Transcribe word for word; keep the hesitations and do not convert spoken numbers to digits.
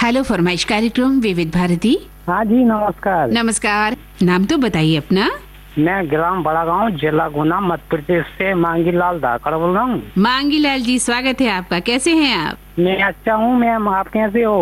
Hello फरमाइश कार्यक्रम विविध भारती। हाँ जी नमस्कार। नमस्कार, नाम तो बताइए अपना। मैं ग्राम बड़ा गांव जिला गुना मध्य प्रदेश से मांगी लाल धाकड़ बोल रहा हूँ। मांगी लाल जी, स्वागत है आपका। कैसे हैं आप? मैं अच्छा हूँ मैम, आप कैसे हो?